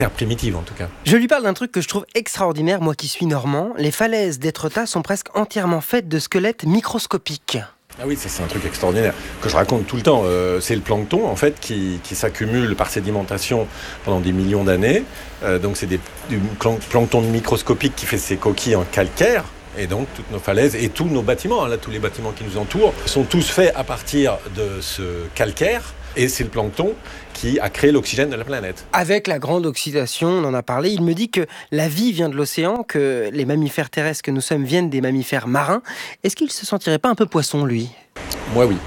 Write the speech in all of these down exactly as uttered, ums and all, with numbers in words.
primitive en tout cas. Je lui parle d'un truc que je trouve extraordinaire, moi qui suis normand. Les falaises d'Étretat sont presque entièrement faites de squelettes microscopiques. Ah oui, ça c'est un truc extraordinaire que je raconte tout le temps. Euh, c'est le plancton en fait qui, qui s'accumule par sédimentation pendant des millions d'années. Euh, donc c'est des, du plancton microscopique qui fait ses coquilles en calcaire. Et donc toutes nos falaises et tous nos bâtiments, hein, là tous les bâtiments qui nous entourent, sont tous faits à partir de ce calcaire. Et c'est le plancton qui a créé l'oxygène de la planète. Avec la grande oxydation, on en a parlé, il me dit que la vie vient de l'océan, que les mammifères terrestres que nous sommes viennent des mammifères marins. Est-ce qu'il se sentirait pas un peu poisson, lui ? Moi, oui.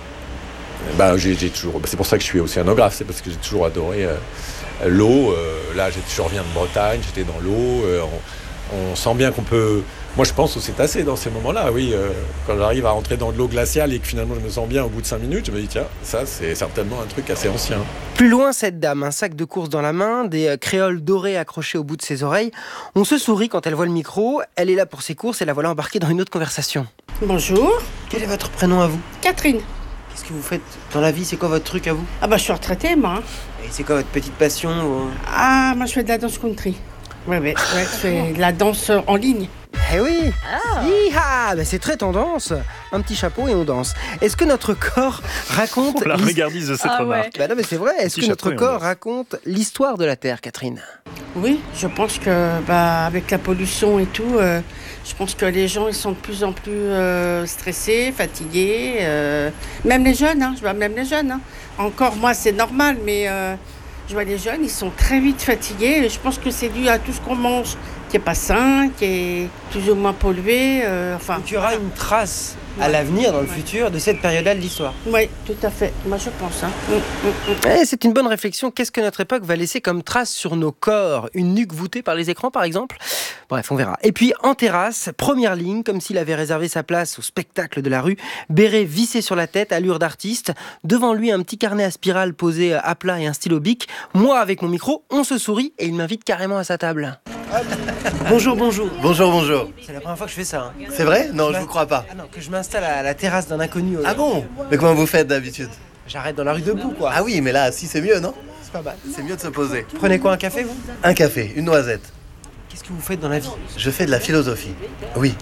Bah, j'ai, j'ai toujours... C'est pour ça que je suis océanographe, c'est parce que j'ai toujours adoré euh, l'eau. Euh, là, j'ai... je reviens de Bretagne, j'étais dans l'eau. Euh, on, on sent bien qu'on peut... Moi, je pense aux cétacés dans ces moments-là, oui. Euh, quand j'arrive à rentrer dans de l'eau glaciale et que finalement je me sens bien au bout de cinq minutes, je me dis, tiens, ça, c'est certainement un truc assez ancien. Plus loin, cette dame, un sac de course dans la main, des créoles dorées accrochées au bout de ses oreilles. On se sourit quand elle voit le micro. Elle est là pour ses courses et la voilà embarquée dans une autre conversation. Bonjour. Quel est votre prénom à vous ? Catherine. Qu'est-ce que vous faites dans la vie ? C'est quoi votre truc à vous ? Ah bah je suis retraitée, moi. Et c'est quoi votre petite passion ou... Ah, moi je fais de la danse country. Ouais, ouais, ouais, je fais de la danse en ligne. Eh oui ah. Hi-ha ben c'est très tendance. Un petit chapeau et on danse. Est-ce que notre corps raconte... Oh, la regardise de cette ah, remarque. Ouais. Bah non mais c'est vrai. Est-ce que notre corps raconte l'histoire de la Terre, Catherine ? Oui, je pense que bah, avec la pollution et tout, euh, je pense que les gens ils sont de plus en plus euh, stressés, fatigués. Euh, même les jeunes, hein, je vois même les jeunes. Hein. Encore moi c'est normal, mais... Euh, je vois les jeunes, ils sont très vite fatigués. Je pense que c'est dû à tout ce qu'on mange, qui n'est pas sain, qui est plus ou moins pollué. Euh, enfin, Donc, il y aura une trace à l'avenir, dans le ouais. futur, de cette période-là de l'histoire. Oui, tout à fait. Moi, je pense. Hein. Mmh, mmh, mmh. Eh, c'est une bonne réflexion. Qu'est-ce que notre époque va laisser comme trace sur nos corps ? Une nuque voûtée par les écrans, par exemple ? Bref, on verra. Et puis, en terrasse, première ligne, comme s'il avait réservé sa place au spectacle de la rue, béret vissé sur la tête, allure d'artiste. Devant lui, un petit carnet à spirale posé à plat et un stylo bic. Moi, avec mon micro, on se sourit et il m'invite carrément à sa table. Bonjour, bonjour. Bonjour, bonjour. C'est la première fois que je fais ça. Hein. C'est vrai ? Non, je, je vous crois pas. Ah non, que je m'installe à la terrasse d'un inconnu. Ah bon ? Mais comment vous faites d'habitude ? J'arrête dans la rue debout, quoi. Ah oui, mais là, si, c'est mieux, non ? C'est pas mal. C'est mieux de se poser. Vous prenez quoi, un café, vous ? Un café, une noisette. Qu'est-ce que vous faites dans la vie ? Je fais de la philosophie. Oui.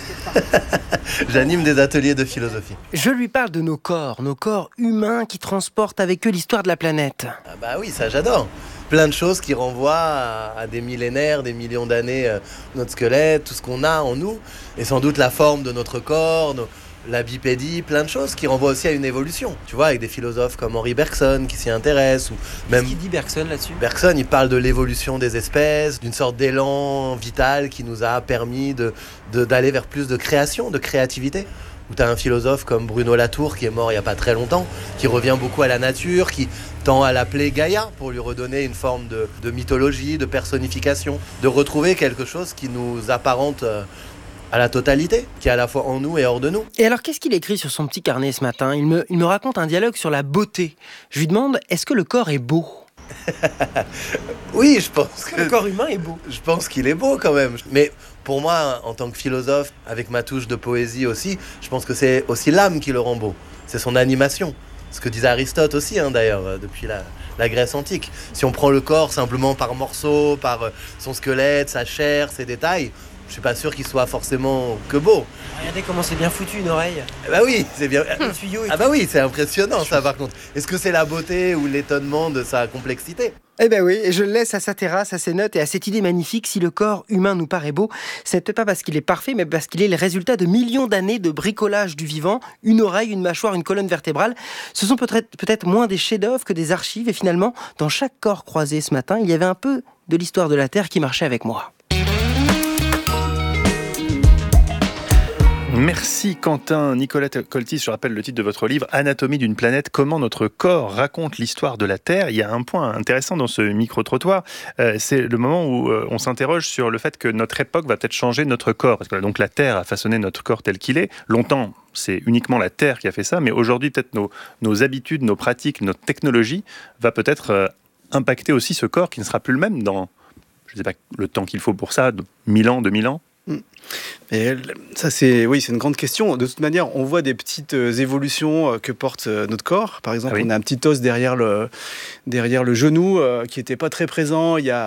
J'anime des ateliers de philosophie. Je lui parle de nos corps, nos corps humains qui transportent avec eux l'histoire de la planète. Ah bah oui, ça j'adore. Plein de choses qui renvoient à, à des millénaires, des millions d'années, euh, notre squelette, tout ce qu'on a en nous, et sans doute la forme de notre corps, nos, la bipédie, plein de choses qui renvoient aussi à une évolution. Tu vois, avec des philosophes comme Henri Bergson qui s'y intéressent, ou même... Qu'est-ce qu'il dit Bergson là-dessus ? Bergson, il parle de l'évolution des espèces, d'une sorte d'élan vital qui nous a permis de, de, d'aller vers plus de création, de créativité. Où tu as un philosophe comme Bruno Latour qui est mort il n'y a pas très longtemps, qui revient beaucoup à la nature, qui tend à l'appeler Gaïa pour lui redonner une forme de, de mythologie, de personnification, de retrouver quelque chose qui nous apparente à la totalité, qui est à la fois en nous et hors de nous. Et alors, qu'est-ce qu'il écrit sur son petit carnet ce matin ? il me, il me raconte un dialogue sur la beauté. Je lui demande, est-ce que le corps est beau ? Oui, je pense que... Le corps humain est beau. Je pense qu'il est beau quand même. Mais pour moi, en tant que philosophe, avec ma touche de poésie aussi, je pense que c'est aussi l'âme qui le rend beau. C'est son animation. Ce que disait Aristote aussi, hein, d'ailleurs, depuis la, la Grèce antique. Si on prend le corps simplement par morceaux, par son squelette, sa chair, ses détails, je suis pas sûr qu'il soit forcément que beau. Regardez comment c'est bien foutu une oreille. Bah oui, c'est bien. Le tuyau est... Ah bah oui, c'est impressionnant ça par contre. Est-ce que c'est la beauté ou l'étonnement de sa complexité ? Eh ben oui, et je le laisse à sa terrasse, à ses notes et à cette idée magnifique. Si le corps humain nous paraît beau, c'est peut-être pas parce qu'il est parfait, mais parce qu'il est le résultat de millions d'années de bricolage du vivant. Une oreille, une mâchoire, une colonne vertébrale. Ce sont peut-être, peut-être moins des chefs-d'œuvre que des archives. Et finalement, dans chaque corps croisé ce matin, il y avait un peu de l'histoire de la Terre qui marchait avec moi. Merci Quentin. Nicolette Coltis, je rappelle le titre de votre livre « Anatomie d'une planète, comment notre corps raconte l'histoire de la Terre ». Il y a un point intéressant dans ce micro-trottoir, euh, c'est le moment où euh, on s'interroge sur le fait que notre époque va peut-être changer notre corps. Parce que donc, la Terre a façonné notre corps tel qu'il est. Longtemps, c'est uniquement la Terre qui a fait ça, mais aujourd'hui, peut-être nos, nos habitudes, nos pratiques, notre technologie va peut-être euh, impacter aussi ce corps qui ne sera plus le même dans, je ne sais pas le temps qu'il faut pour ça, mille ans, deux mille ans. Et ça, c'est oui, c'est une grande question. De toute manière, on voit des petites évolutions que porte notre corps. Par exemple, ah oui. on a un petit os derrière le, derrière le genou euh, qui n'était pas très présent il y a